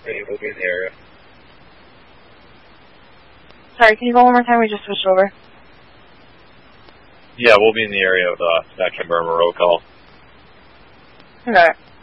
Hey, we'll be in the area. Sorry, can you go one more time? We just switched over. Yeah, we'll be in the area of that Kimber and Moreau call. Okay.